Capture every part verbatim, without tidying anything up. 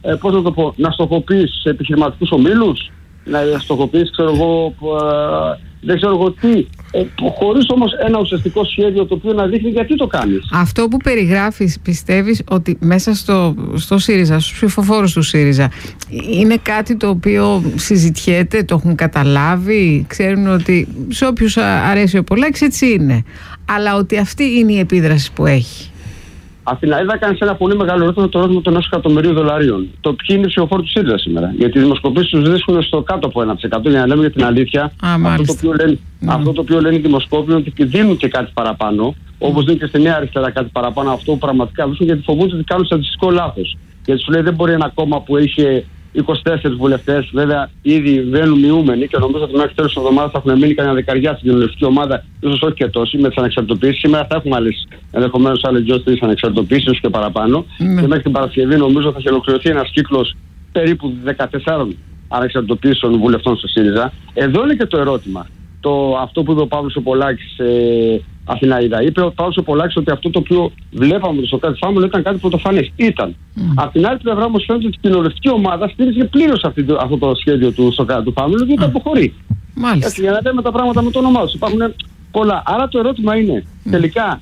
ε, πώς να το πω, να στοχοποιείς επιχειρηματικούς ομίλους, να στοχοποιείς, ξέρω εγώ, ε, δεν ξέρω εγώ τι, ε, χωρίς όμως ένα ουσιαστικό σχέδιο το οποίο να δείχνει γιατί το κάνεις. Αυτό που περιγράφεις, πιστεύεις ότι μέσα στο, στο ΣΥΡΙΖΑ, στους ψηφοφόρους του ΣΥΡΙΖΑ, είναι κάτι το οποίο συζητιέται, το έχουν καταλάβει, ξέρουν ότι σε όποιους αρέσει ο Πολάκης έτσι είναι, αλλά ότι αυτή είναι η επίδραση που έχει? Αθηναίδα κάνει ένα πολύ μεγάλο ερώτημα, το ερώτημα των ενός εκατομμυρίου δολαρίων. Το ποιοι είναι οι ψηφοφόροι του ΣΥΡΙΖΑ σήμερα. Γιατί οι δημοσκοπήσεις τους βρίσκουν στο κάτω από ένα τοις εκατό, για να λέμε για την αλήθεια. Α, αυτό, το οποίο λένε, mm. αυτό το οποίο λένε οι δημοσκόποι είναι ότι δίνουν και κάτι παραπάνω, mm. όπως δίνουν και στη Νέα Αριστερά κάτι παραπάνω. Αυτό που πραγματικά βρίσκουν, γιατί φοβούνται ότι κάνουν στατιστικό λάθος. Γιατί σου λέει δεν μπορεί ένα κόμμα που είχε είκοσι τέσσερις βουλευτές, βέβαια ήδη βαίνουν μειούμενοι και νομίζω ότι μέχρι τέλος της εβδομάδας θα έχουν μείνει κανένα δεκαριά στην κοινοβουλευτική ομάδα, ίσως όχι και τόσοι, με τις ανεξαρτητοποιήσεις. Σήμερα θα έχουμε άλλες, ενδεχομένως άλλες δυο τρεις ανεξαρτητοποιήσεις, ίσως και παραπάνω. Mm. Και μέχρι την Παρασκευή νομίζω θα έχει ολοκληρωθεί ένας κύκλος περίπου δεκατεσσάρων ανεξαρτητοποιήσεων βουλευτών στο ΣΥΡΙΖΑ. Εδώ είναι και το ερώτημα. Το, αυτό που είπε ο Παύλος ο Πολάκης, ε, Αθηναίδα. Είπε ο Παύλος ο Πολάκης ότι αυτό το οποίο βλέπαμε στο Σοκράτη Φάμουλο ήταν κάτι πρωτοφανές. Ήταν. Mm. Απ' την άλλη πλευρά όμως φαίνεται ότι η κοινοβουλευτική ομάδα στήριζε πλήρως αυτό το σχέδιο του Σοκράτη Φάμουλο και mm. το αποχωρεί. Μάλιστα. Έτσι, για να λέμε τα πράγματα με το όνομά τους. Υπάρχουν πολλά. Άρα το ερώτημα είναι mm. τελικά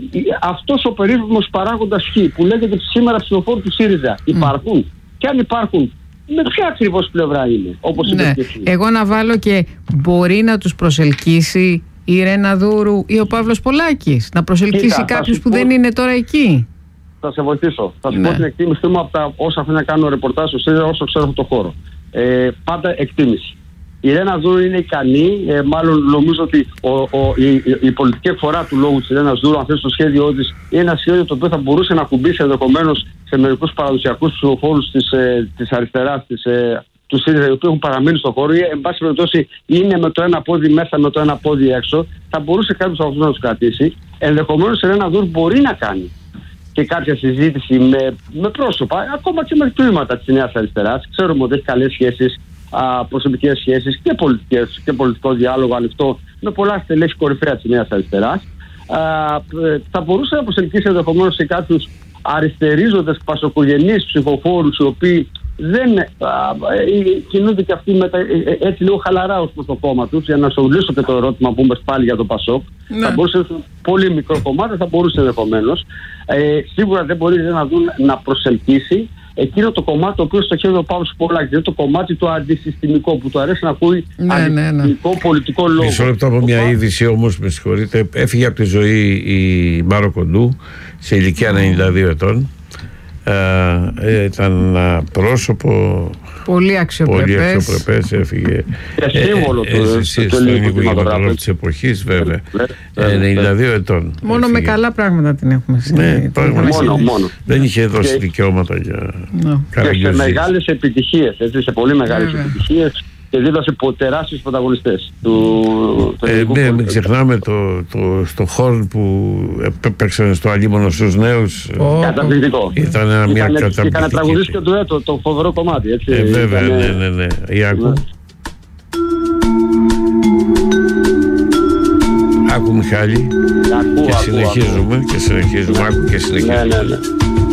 αυτός ο περίφημος παράγοντας Χ που λέγεται σήμερα ψηφοφόροι του ΣΥΡΙΖΑ υπάρχουν? Mm. Και αν υπάρχουν, με ποια ακριβώς πλευρά είναι? Όπως ναι. Εγώ να βάλω και μπορεί να τους προσελκύσει η Ρένα Δούρου ή ο Παύλος Πολάκης, να προσελκύσει κάποιους που πω... δεν είναι τώρα εκεί. Θα σε βοηθήσω. Θα σου ναι. πω την εκτίμησή μου από τα όσα αφήνω να κάνω ρεπορτάζ στο ΣΥΡΙΖΑ, όσο ξέρω από το χώρο. Ε, πάντα εκτίμηση. Η Ρένα Δούρου είναι ικανή, ε, μάλλον νομίζω ότι ο, ο, η, η, η πολιτική εκφορά του λόγου της Ρένας Δούρου, αν θες, το σχέδιο της, είναι ένα σχέδιο το οποίο θα μπορούσε να κουμπίσει ενδεχομένως σε μερικούς παραδοσιακούς ψηφοφόρους της, ε, της αριστεράς, της, ε, του ΣΥΡΙΖΑ, οι οποίοι έχουν παραμείνει στο χώρο ή εν πάση περιπτώσει είναι με το ένα πόδι μέσα, με το ένα πόδι έξω, θα μπορούσε κάποιος από αυτούς να τους κρατήσει. Ενδεχομένως η Ρένα Δούρου μπορεί να κάνει και κάποια συζήτηση με, με πρόσωπα, ακόμα και με τμήματα της Νέας Αριστεράς. Ξέρουμε ότι έχει καλές σχέσεις, προσωπικές σχέσεις και, πολιτικές, και πολιτικό διάλογο ανοιχτό με πολλά στελέχη κορυφαία της Νέας Αριστεράς. Α, θα μπορούσε να προσελκύσει ενδεχομένως σε κάποιους αριστερίζοντες πασοκογενείς ψηφοφόρους οι οποίοι δεν α, κινούνται και αυτοί μετα, έτσι λίγο χαλαρά ως προς το κόμμα τους, για να σου λύσω και το ερώτημα που είπες πάλι για το ΠΑΣΟΚ. Ναι. Θα μπορούσε, πολύ μικρό κομμάτι θα μπορούσε ενδεχομένως. Ε, σίγουρα δεν μπορεί να δουν να προσελκύσει εκείνο το κομμάτι το οποίο στο χέρι του Παύλου Πολάκη, δηλαδή το κομμάτι το αντισυστημικό που του αρέσει να ακούει ναι, αντισυστημικό ναι, ναι. πολιτικό λόγο. Μισό λεπτό από μια είδηση όμως, με συγχωρείτε, έφυγε από τη ζωή η Μάρο Κοντού σε ηλικία ενενήντα δύο ετών. Ε, ήταν ένα πρόσωπο πολύ αξιοπρεπές, πολύ αξιοπρεπές έφυγε και σύμβολο ε, του στον ελληνικό κινηματογράφο της εποχής, βέβαια. ενενήντα δύο ετών μόνο έφυγε. Με καλά πράγματα την έχουμε ναι, μόνο, μόνο. Δεν είχε δώσει και... δικαιώματα για no. και σε μεγάλες επιτυχίες, έτσι, σε πολύ μεγάλες yeah. επιτυχίες και δίδωσε τεράστιους πρωταγωνιστές του, του ε, ναι, μην ξεχνάμε το, το, στο χόρν που έπαιξαν στο Αλίμονο στους νέους. Oh, καταπληκτικό. Ήταν μια Ήτανε, καταπληκτική. Είχαν τραγουδίσει και το έτο, το φοβερό κομμάτι. Έτσι, ε, βέβαια, ήτανε... ναι, ναι, ναι. Η Άκου. Ναι. Άκου Μιχάλη. Ακού, και, ακού, συνεχίζουμε, ακού. και συνεχίζουμε. Άκου και συνεχίζουμε. Ναι, ναι, ναι.